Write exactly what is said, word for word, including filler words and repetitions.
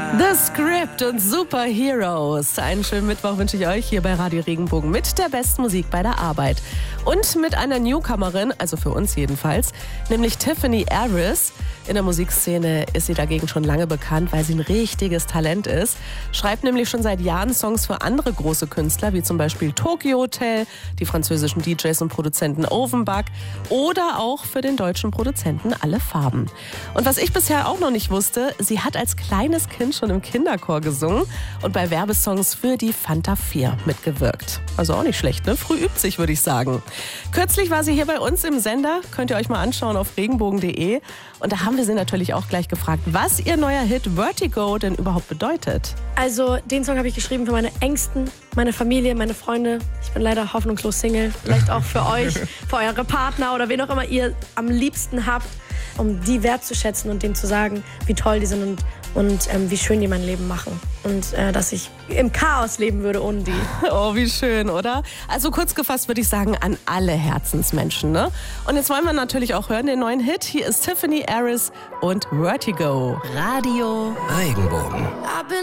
The Script und Superheroes. Einen schönen Mittwoch wünsche ich euch hier bei Radio Regenbogen mit der besten Musik bei der Arbeit. Und mit einer Newcomerin, also für uns jedenfalls, nämlich Tiffany Harris. In der Musikszene ist sie dagegen schon lange bekannt, weil sie ein richtiges Talent ist. Schreibt nämlich schon seit Jahren Songs für andere große Künstler, wie zum Beispiel Tokyo Hotel, die französischen D Js und Produzenten Offenbach oder auch für den deutschen Produzenten Alle Farben. Und was ich bisher auch noch nicht wusste, sie hat als kleines Kind schon im Kinderchor gesungen und bei Werbesongs für die Fanta vier mitgewirkt. Also auch nicht schlecht, ne? Früh übt sich, würde ich sagen. Kürzlich war sie hier bei uns im Sender, könnt ihr euch mal anschauen auf regenbogen punkt de. Und da haben wir sie natürlich auch gleich gefragt, was ihr neuer Hit Vertigo denn überhaupt bedeutet. Also den Song habe ich geschrieben für meine Ängsten, meine Familie, meine Freunde. Ich bin leider hoffnungslos Single. Vielleicht auch für euch, für eure Partner oder wen auch immer ihr am liebsten habt, um die wertzuschätzen und denen zu sagen, wie toll die sind und, und ähm, wie schön die mein Leben machen. Und äh, dass ich im Chaos leben würde ohne die. Oh, wie schön, oder? Also kurz gefasst würde ich sagen, an alle Herzensmenschen, ne? Und jetzt wollen wir natürlich auch hören, den neuen Hit. Hier ist Tiffany Harris und Vertigo. Radio Regenbogen.